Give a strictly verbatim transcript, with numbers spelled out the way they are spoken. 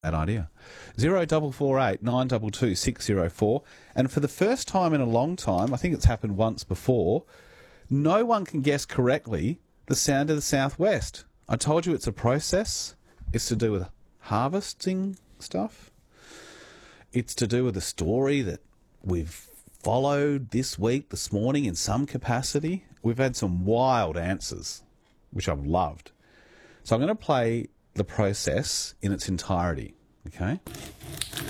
That idea. Zero double four eight nine double two six zero four. And for the first time in a long time, I think it's happened once before, no one can guess correctly the sound of the southwest. I told you it's a process. It's to do with harvesting stuff. It's to do with a story that we've followed this week, this morning, in some capacity. We've had some wild answers, which I've loved. So I'm going to play the process in its entirety, okay?